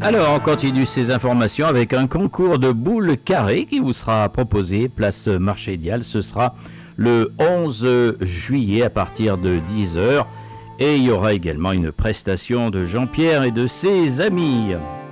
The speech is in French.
Alors, on continue ces informations avec un concours de boules carrées qui vous sera proposé place Marché Dial. Ce sera le 11 juillet à partir de 10 heures. Et il y aura également une prestation de Jean-Pierre et de ses amis.